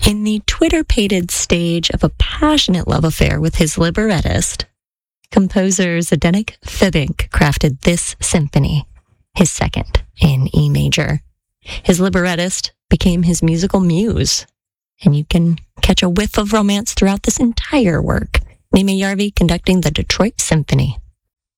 In the Twitter-pated stage of a passionate love affair with his librettist, composer Zdeněk Fibink crafted this symphony, his second in E major. His librettist became his musical muse, and you can catch a whiff of romance throughout this entire work. Nima Järvi conducting the Detroit Symphony.